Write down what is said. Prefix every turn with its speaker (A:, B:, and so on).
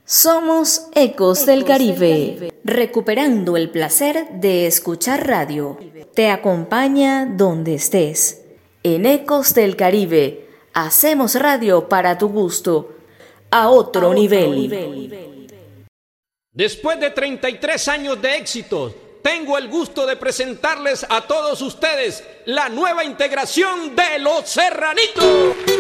A: Somos Ecos del Caribe, recuperando el placer de escuchar radio. Te acompaña donde estés. En Ecos del Caribe, hacemos radio para tu gusto, a otro nivel.
B: Después de 33 años de éxitos, tengo el gusto de presentarles a todos ustedes la nueva integración de Los Serranitos.